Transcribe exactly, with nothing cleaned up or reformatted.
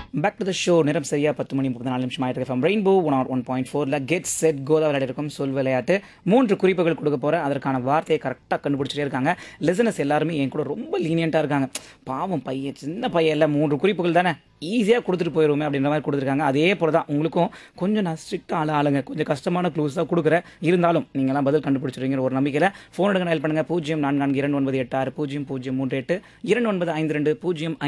Back to the show. நேரம் சரியா பத்து மணி முப்பத்தி நாலு நிமிஷம் ஆயிட்டு from rainbow one R one point ஃபோரில் கெட் செட் கோதா விளையாடி இருக்கும் சொல் விளையாட்டு. மூன்று குறிப்புகள் கொடுக்க போகிறேன். அதற்கான வார்த்தையை கரெக்டாக கண்டுபிடிச்சிட்டே இருக்காங்க. லிசனர்ஸ் எல்லாருமே என் கூட ரொம்ப லீனியண்ட்டாக இருக்காங்க. பாவம் பையன், சின்ன பையன் இல்லை, மூன்று குறிப்புகள் தானே, ஈஸியாக கொடுத்துட்டு போயிடுவோமே அப்படின்ற மாதிரி கொடுத்துருக்காங்க. அதே போல தான் உங்களுக்கும் கொஞ்சம் நான் ஸ்ட்ரிக்டாக ஆள ஆளுங்க கொஞ்சம் கஷ்டமான க்ளூஸ் தான் கொடுக்குறேன். இருந்தாலும் நீங்களாம் பதில் கண்டுபிடிச்சிருவீங்கிற ஒரு நம்பிக்கையில் ஃபோன் எடுக்க ஹெல்ப் பண்ணுங்கள். பூஜ்ஜியம் நான்கு நான்கு இரண்டு ஒன்பது எட்டு ஆறு பூஜ்ஜியம் பூஜ்ஜியம் மூன்று எட்டு இரண்டு ஒன்பது ஐந்து ரெண்டு பூஜ்ஜியம்